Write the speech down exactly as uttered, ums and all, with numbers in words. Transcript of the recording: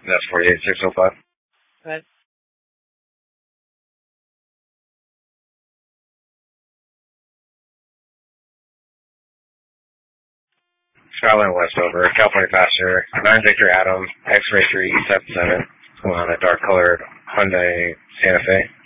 That's forty-eight six oh five. Right. Skyline Westover, California passenger, nine Victor Adam, X-ray three seven seven, on a dark colored Hyundai Santa Fe.